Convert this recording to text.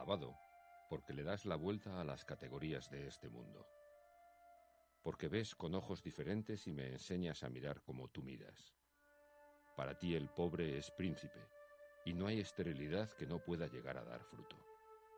alabado, porque le das la vuelta a las categorías de este mundo. Porque ves con ojos diferentes y me enseñas a mirar como tú miras. Para ti el pobre es príncipe, y no hay esterilidad que no pueda llegar a dar fruto.